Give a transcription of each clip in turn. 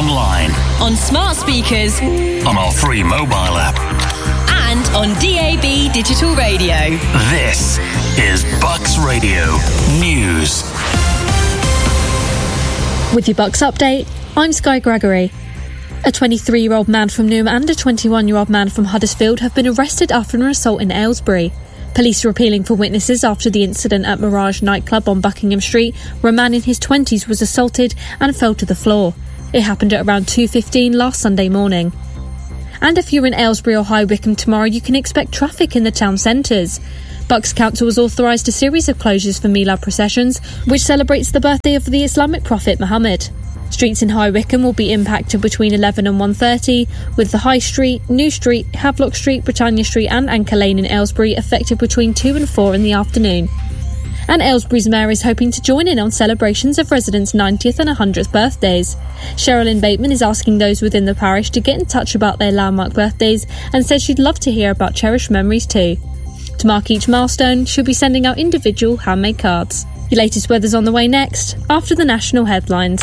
online, on smart speakers, on our free mobile app, and on DAB digital radio. This is Bucks Radio News. With your Bucks update, I'm Sky Gregory. A 23-year-old man from Newham and a 21-year-old man from Huddersfield have been arrested after an assault in Aylesbury. Police are appealing for witnesses after the incident at Mirage nightclub on Buckingham Street, where a man in his 20s was assaulted and fell to the floor. It happened at around 2:15 last Sunday morning. And if you're in Aylesbury or High Wycombe tomorrow, you can expect traffic in the town centres. Bucks Council has authorised a series of closures for Milad processions, which celebrates the birthday of the Islamic prophet Muhammad. Streets in High Wycombe will be impacted between 11 and 1:30, with the High Street, New Street, Havelock Street, Britannia Street and Anchor Lane in Aylesbury affected between 2 and 4 in the afternoon. And Aylesbury's mayor is hoping to join in on celebrations of residents' 90th and 100th birthdays. Sherilyn Bateman is asking those within the parish to get in touch about their landmark birthdays and says she'd love to hear about cherished memories too. To mark each milestone, she'll be sending out individual handmade cards. Your latest weather's on the way next, after the national headlines.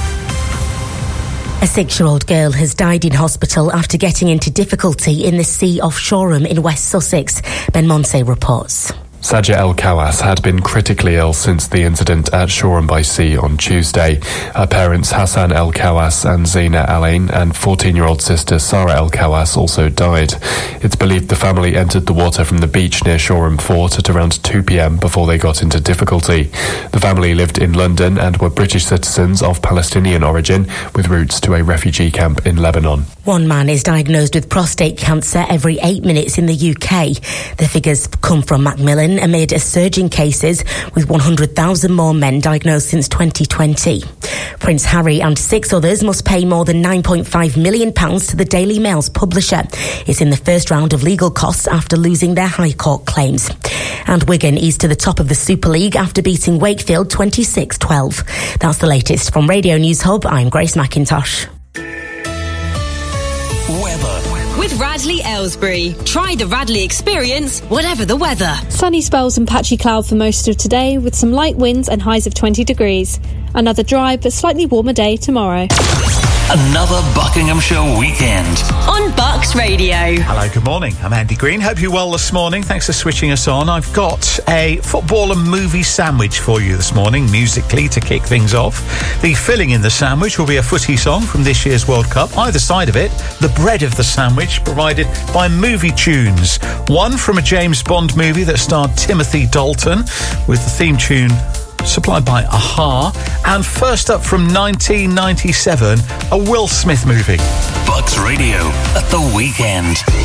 A 6-year-old girl has died in hospital after getting into difficulty in the sea off Shoreham in West Sussex. Ben Monse reports. Sajid El Kawas had been critically ill since the incident at Shoreham by Sea on Tuesday. Her parents Hassan El Kawas and Zina Alain and 14-year-old sister Sarah El Kawas also died. It's believed the family entered the water from the beach near Shoreham Fort at around 2 p.m. before they got into difficulty. The family lived in London and were British citizens of Palestinian origin with roots to a refugee camp in Lebanon. One man is diagnosed with prostate cancer every 8 minutes in the UK. The figures come from Macmillan amid a surge in cases, with 100,000 more men diagnosed since 2020. Prince Harry and 6 others must pay more than £9.5 million to the Daily Mail's publisher. It's in the first round of legal costs after losing their High Court claims. And Wigan eased to the top of the Super League after beating Wakefield 26-12. That's the latest from Radio News Hub. I'm Grace McIntosh. With Radley Aylesbury. Try the Radley experience, whatever the weather. Sunny spells and patchy cloud for most of today, with some light winds and highs of 20 degrees. Another dry but slightly warmer day tomorrow. Another Buckinghamshire weekend on Bucks Radio. Hello, good morning. I'm Andy Green. Hope you're well this morning. Thanks for switching us on. I've got a football and movie sandwich for you this morning, musically, to kick things off. The filling in the sandwich will be a footy song from this year's World Cup. Either side of it, the bread of the sandwich provided by Movie Tunes. One from a James Bond movie that starred Timothy Dalton, with the theme tune supplied by Aha, and first up from 1997, a Will Smith movie. Bucks Radio at the weekend.